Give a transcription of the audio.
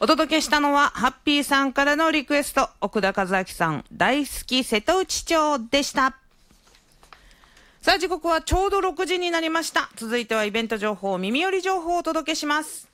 お届けしたのはハッピーさんからのリクエスト、奥田和明さん大好き瀬戸内町でした。さあ時刻はちょうど6時になりました。続いてはイベント情報、耳寄り情報をお届けします。